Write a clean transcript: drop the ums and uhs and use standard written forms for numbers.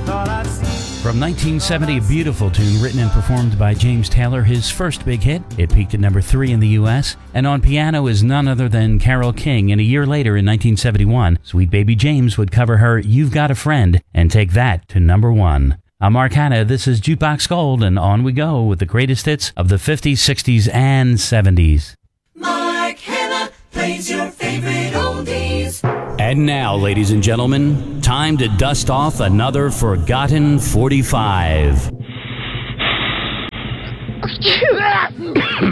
From 1970, a beautiful tune written and performed by James Taylor, his first big hit. It peaked at number 3 in the U.S. And on piano is none other than Carole King. And a year later, in 1971, Sweet Baby James would cover her You've Got a Friend and take that to number 1. I'm Mark Hanna, this is Jukebox Gold, and on we go with the greatest hits of the 50s, 60s, and 70s. Mark Hanna plays your favorite oldies. And now, ladies and gentlemen, time to dust off another forgotten 45.